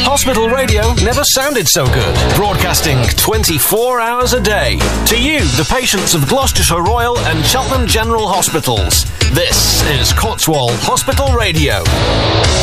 hospital radio never sounded so good. Broadcasting 24 hours a day. To you, the patients of Gloucestershire Royal and Cheltenham General Hospitals. This is Cotswold Hospital Radio.